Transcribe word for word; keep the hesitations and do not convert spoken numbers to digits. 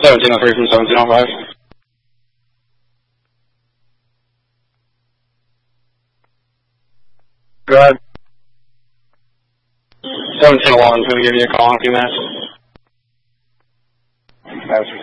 seventeen oh three from seventeen oh five. Go ahead. seventeen oh one is going to give you a call in a few minutes. That's